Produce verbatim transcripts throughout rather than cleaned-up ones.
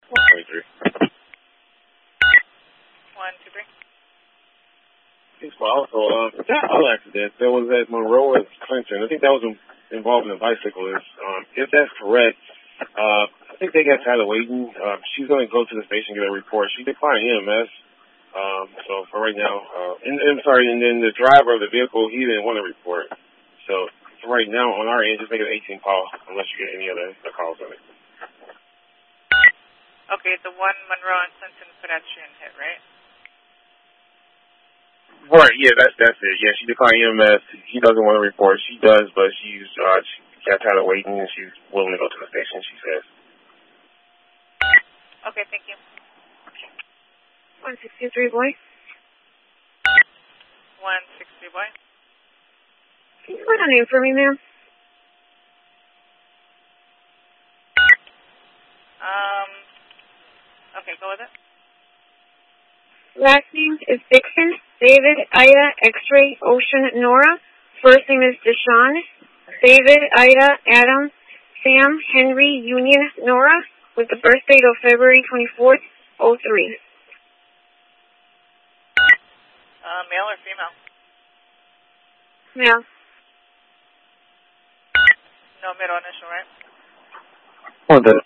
one twenty-three. one two three. Also, uh, that other accident, there was at Monroe and Clinton. I think that was in, involving a bicyclist. Um, if that's correct, uh, I think they got tired of waiting. Uh, she's going to go to the station and get a report. She declined E M S. Um, so for right now, uh, and, and sorry, and then the driver of the vehicle, he didn't want to report. So for right now, on our end, just make it an eighteen call unless you get any other calls on it. Okay, the one Monroe and Clinton pedestrian hit, right? Right, yeah, that's that's it. Yeah, she declined E M S. He doesn't want to report. She does, but she's uh, she got tired of waiting, and she's willing to go to the station, she says. Okay, thank you. one sixty-three, boy. one sixty, boy. Can you put a name for me, ma'am? Um, okay, go with it. Last name is Dixon, David, Ida, X-ray, Ocean, Nora. First name is Deshawn, David, Ida, Adam, Sam, Henry, Union, Nora, with the birth date of February twenty-fourth, oh three. Uh, male or female? Male. No middle initial, right? Oh, the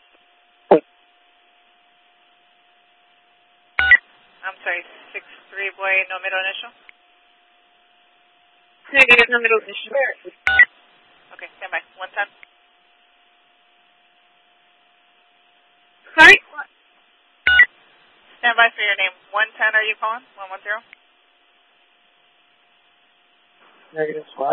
I'm sorry, six three, boy, no middle initial? Negative, no middle initial. Okay, stand by. one ten. Sorry? Stand by for your name. one ten, are you calling? one one zero? negative spot.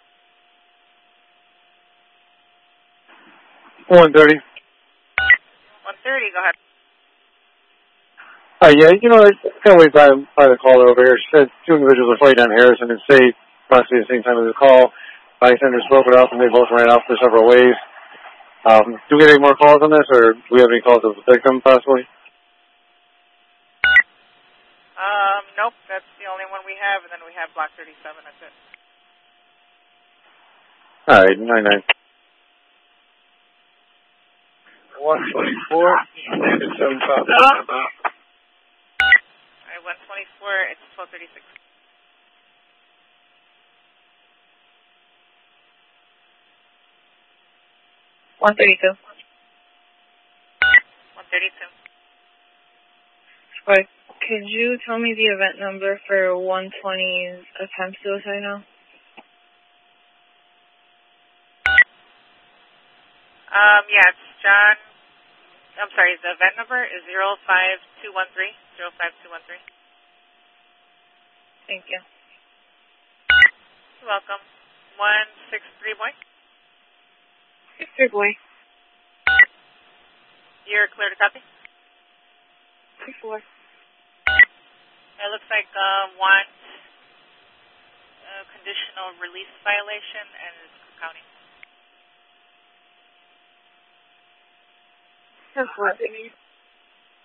one thirty. one thirty, go ahead. Uh, yeah, you know, I got away by, by the caller over here. She said two individuals are fighting down Harrison and State, possibly at the same time as the call. Bystanders broke it up and they both ran out for several ways. Um, do we get any more calls on this, or do we have any calls of the victim, possibly? Um, nope, that's the only one we have, and then we have Block thirty-seven, that's it. All right, nine nine. one twenty-four. seven five. All right, one twenty-four, it's twelve thirty-six. one thirty-two. one thirty-two. Right. Could you tell me the event number for one twenty's attempt suicide now? Um, yeah, it's John. I'm sorry, the event number is zero five two one three. zero five two one three. Thank you. You're welcome. one six three, boy. six three, boy. You're clear to copy? three four. It looks like uh, want uh, conditional release violation and it's county. That's what.